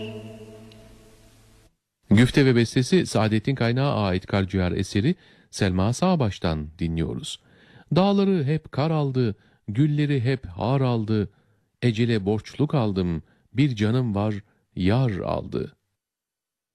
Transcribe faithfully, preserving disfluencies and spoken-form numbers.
Güfte ve bestesi Saadettin Kaynağı ait Karciğer eseri Selma Sağbaş'tan dinliyoruz. Dağları hep kar aldı, gülleri hep har aldı, ecele borçlu kaldım, bir canım var yar aldı.